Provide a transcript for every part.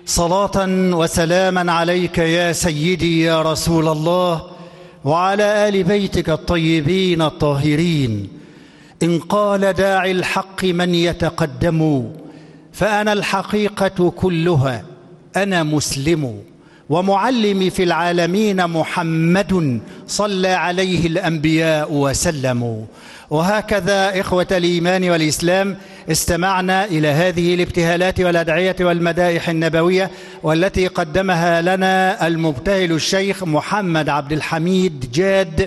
صلاة وسلاما عليك يا سيدي يا رسول الله، وعلى آل بيتك الطيبين الطاهرين. إن قال داعي الحق من يتقدم، فأنا الحقيقة كلها، أنا مسلم. ومعلمي في العالمين محمد، صلى عليه الأنبياء وسلموا. وهكذا إخوة الإيمان والإسلام، استمعنا إلى هذه الابتهالات والأدعية والمدائح النبوية، والتي قدمها لنا المبتهل الشيخ محمد عبد الحميد جاد.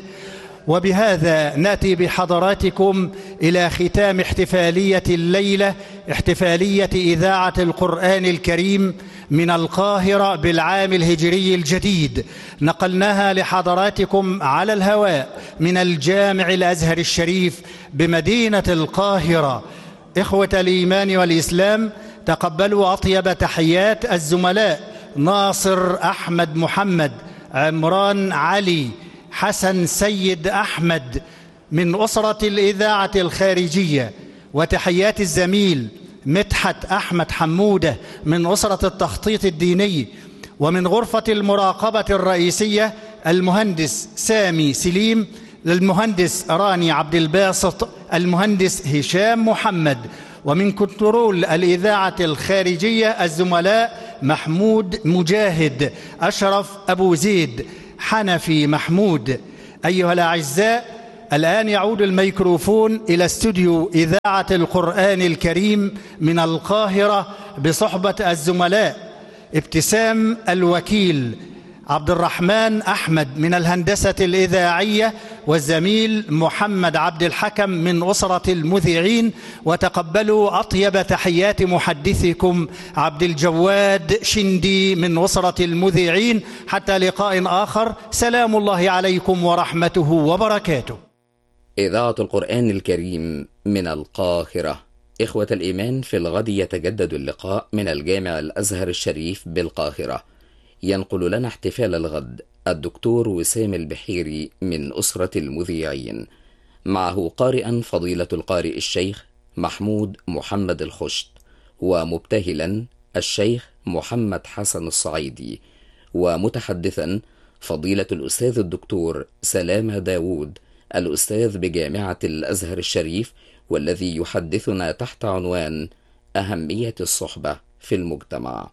وبهذا نأتي بحضراتكم إلى ختام احتفالية الليلة، احتفالية إذاعة القرآن الكريم من القاهرة بالعام الهجري الجديد. نقلناها لحضراتكم على الهواء من الجامع الأزهر الشريف بمدينة القاهرة. إخوة الإيمان والإسلام، تقبلوا أطيب تحيات الزملاء ناصر أحمد محمد، عمران علي، حسن سيد أحمد من أسرة الإذاعة الخارجية، وتحيات الزميل مدحت أحمد حمودة من أسرة التخطيط الديني، ومن غرفة المراقبة الرئيسية المهندس سامي سليم، المهندس راني عبد الباسط، المهندس هشام محمد، ومن كنترول الإذاعة الخارجية الزملاء محمود مجاهد، أشرف أبو زيد، حنفي محمود. أيها الأعزاء، الآن يعود الميكروفون إلى استوديو إذاعة القرآن الكريم من القاهرة بصحبة الزملاء ابتسام الوكيل، عبد الرحمن أحمد من الهندسة الإذاعية، والزميل محمد عبد الحكم من أسرة المذيعين. وتقبلوا أطيب تحيات محدثكم عبد الجواد شندي من أسرة المذيعين. حتى لقاء آخر، سلام الله عليكم ورحمته وبركاته. إذاعة القرآن الكريم من القاهرة. إخوة الإيمان، في الغد يتجدد اللقاء من الجامع الأزهر الشريف بالقاهرة. ينقل لنا احتفال الغد الدكتور وسام البحيري من أسرة المذيعين، معه قارئا فضيلة القارئ الشيخ محمود محمد الخشت، ومبتهلا الشيخ محمد حسن الصعيدي، ومتحدثا فضيلة الأستاذ الدكتور سلامة داود، الأستاذ بجامعة الأزهر الشريف، والذي يحدثنا تحت عنوان أهمية الصحبة في المجتمع.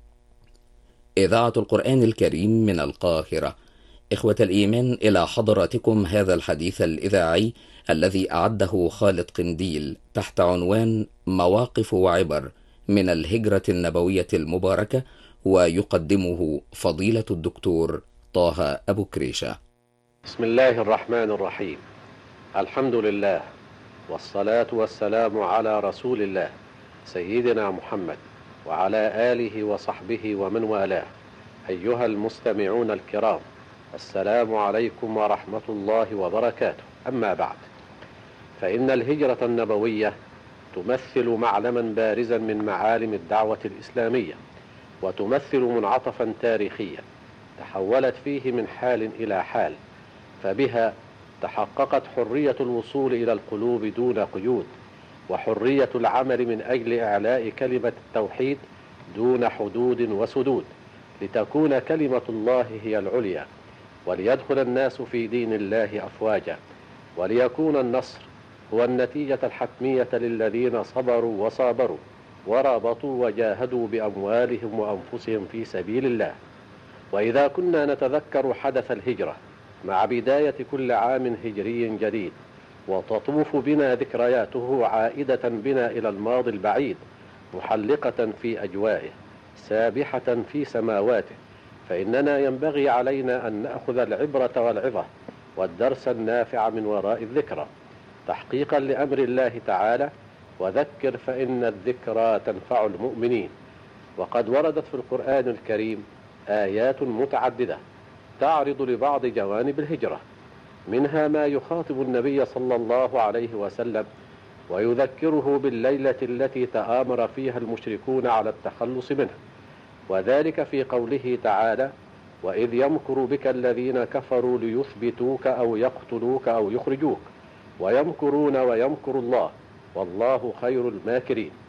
إذاعة القرآن الكريم من القاهرة. إخوة الإيمان، إلى حضراتكم هذا الحديث الإذاعي الذي أعده خالد قنديل تحت عنوان مواقف وعبر من الهجرة النبوية المباركة، ويقدمه فضيلة الدكتور طه أبو كريشة. بسم الله الرحمن الرحيم. الحمد لله، والصلاة والسلام على رسول الله سيدنا محمد وعلى آله وصحبه ومن والاه. أيها المستمعون الكرام، السلام عليكم ورحمة الله وبركاته. أما بعد، فإن الهجرة النبوية تمثل معلما بارزا من معالم الدعوة الإسلامية، وتمثل منعطفا تاريخيا تحولت فيه من حال إلى حال، فبها تحققت حرية الوصول إلى القلوب دون قيود، وحرية العمل من أجل إعلاء كلمة التوحيد دون حدود وسدود، لتكون كلمة الله هي العليا، وليدخل الناس في دين الله أفواجا، وليكون النصر هو النتيجة الحتمية للذين صبروا وصابروا ورابطوا وجاهدوا بأموالهم وأنفسهم في سبيل الله. وإذا كنا نتذكر حدث الهجرة مع بداية كل عام هجري جديد، وتطوف بنا ذكرياته عائدة بنا إلى الماضي البعيد، محلقة في أجوائه، سابحة في سماواته، فإننا ينبغي علينا أن نأخذ العبرة والعظة والدرس النافع من وراء الذكرى، تحقيقا لأمر الله تعالى: وذكر فإن الذكرى تنفع المؤمنين. وقد وردت في القرآن الكريم آيات متعددة تعرض لبعض جوانب الهجرة، منها ما يخاطب النبي صلى الله عليه وسلم ويذكره بالليلة التي تآمر فيها المشركون على التخلص منها، وذلك في قوله تعالى: وإذ يمكر بك الذين كفروا ليثبتوك أو يقتلوك أو يخرجوك ويمكرون ويمكر الله والله خير الماكرين.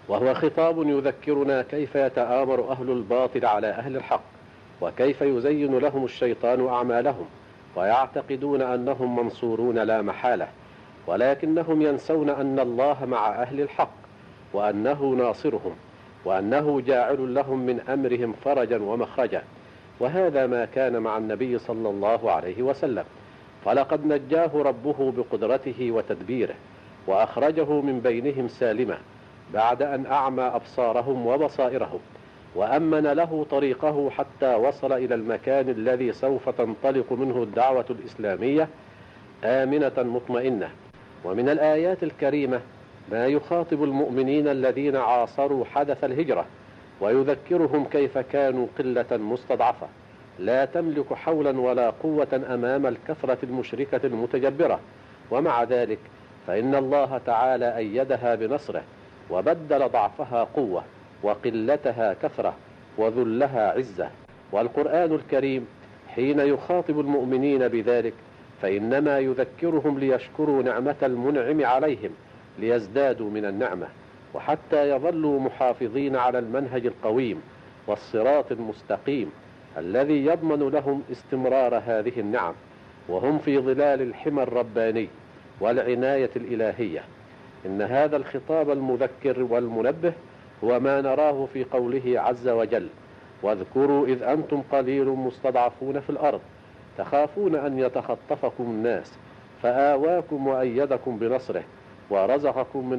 وهو خطاب يذكرنا كيف يتآمر أهل الباطل على أهل الحق، وكيف يزين لهم الشيطان أعمالهم ويعتقدون أنهم منصورون لا محالة، ولكنهم ينسون أن الله مع أهل الحق، وأنه ناصرهم، وأنه جاعل لهم من أمرهم فرجا ومخرجا. وهذا ما كان مع النبي صلى الله عليه وسلم، فلقد نجاه ربه بقدرته وتدبيره، وأخرجه من بينهم سالما بعد أن أعمى أبصارهم وبصائرهم، وأمن له طريقه حتى وصل إلى المكان الذي سوف تنطلق منه الدعوة الإسلامية آمنة مطمئنة. ومن الآيات الكريمة ما يخاطب المؤمنين الذين عاصروا حدث الهجرة، ويذكرهم كيف كانوا قلة مستضعفة لا تملك حولا ولا قوة أمام الكثرة المشركة المتجبرة، ومع ذلك فإن الله تعالى أيدها بنصره، وبدل ضعفها قوة وقلتها كثرة وذلها عزة. والقرآن الكريم حين يخاطب المؤمنين بذلك فإنما يذكرهم ليشكروا نعمة المنعم عليهم ليزدادوا من النعمة، وحتى يظلوا محافظين على المنهج القويم والصراط المستقيم الذي يضمن لهم استمرار هذه النعم، وهم في ظلال الحمى الرباني والعناية الإلهية. إن هذا الخطاب المذكر والمنبه هو ما نراه في قوله عز وجل: واذكروا إذ أنتم قليل مستضعفون في الأرض تخافون أن يتخطفكم الناس فآواكم وأيدكم بنصره ورزقكم من